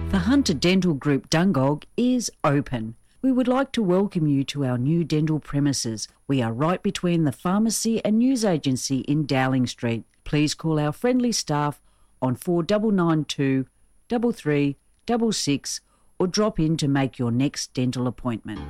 The Hunter Dental Group Dungog is open. We would like to welcome you to our new dental premises. We are right between the pharmacy and news agency in Dowling Street. Please call our friendly staff on 4992 3366 or drop in to make your next dental appointment.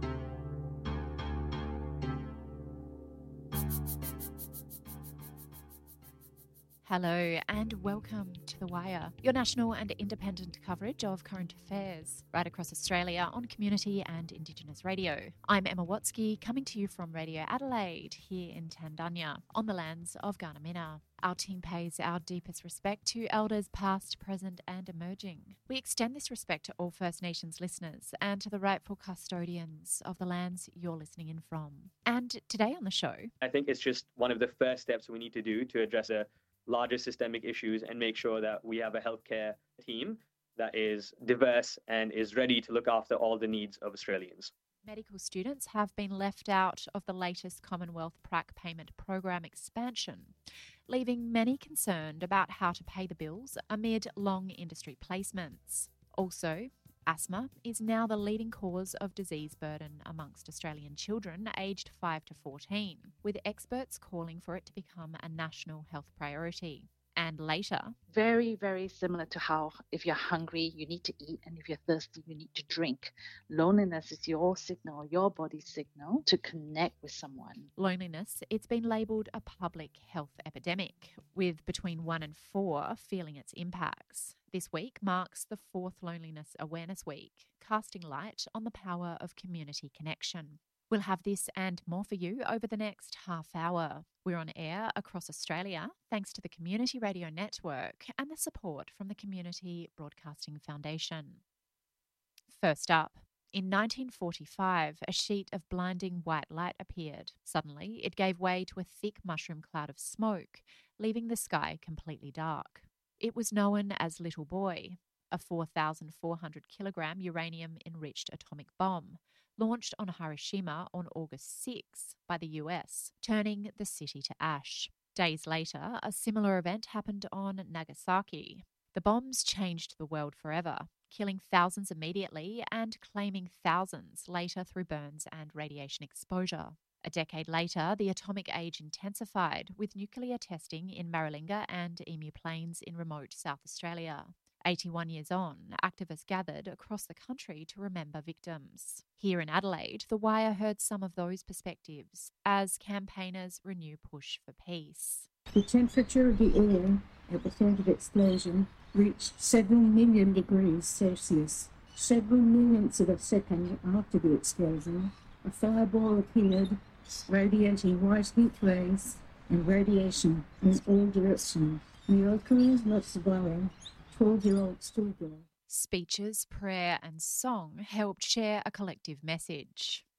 Hello and welcome to The Wire, your national and independent coverage of current affairs right across Australia on community and Indigenous radio. I'm Emma Watsky, coming to you from Radio Adelaide here in Tandanya on the lands of Gurnamina. Our team pays our deepest respect to elders past, present and emerging. We extend this respect to all First Nations listeners and to the rightful custodians of the lands you're listening in from. And today on the show, I think it's just one of the first steps we need to do to address larger systemic issues and make sure that we have a healthcare team that is diverse and is ready to look after all the needs of Australians. Medical students have been left out of the latest Commonwealth PRAC payment program expansion, leaving many concerned about how to pay the bills amid long industry placements. Also, asthma is now the leading cause of disease burden amongst Australian children aged 5 to 14, with experts calling for it to become a national health priority. And later, very, very similar to how if you're hungry, you need to eat, and if you're thirsty, you need to drink. Loneliness is your signal, your body's signal to connect with someone. Loneliness, it's been labelled a public health epidemic, with between 1 and 4 feeling its impacts. This week marks the 4th Loneliness Awareness Week, casting light on the power of community connection. We'll have this and more for you over the next half hour. We're on air across Australia thanks to the Community Radio Network and the support from the Community Broadcasting Foundation. First up, in 1945, a sheet of blinding white light appeared. Suddenly, it gave way to a thick mushroom cloud of smoke, leaving the sky completely dark. It was known as Little Boy, a 4,400 kilogram uranium-enriched atomic bomb, launched on Hiroshima on August 6 by the US, turning the city to ash. Days later, a similar event happened on Nagasaki. The bombs changed the world forever, killing thousands immediately and claiming thousands later through burns and radiation exposure. A decade later, the atomic age intensified with nuclear testing in Maralinga and Emu Plains in remote South Australia. 81 years on, activists gathered across the country to remember victims. Here in Adelaide, The Wire heard some of those perspectives as campaigners renew push for peace. The temperature of the air at the centre of explosion reached 7 million degrees Celsius. Several millionths of a second after the explosion, a fireball appeared, radiating white heat rays and radiation in all directions. Miracle not surviving. 12-year-old schoolgirl. Speeches, prayer and song helped share a collective message.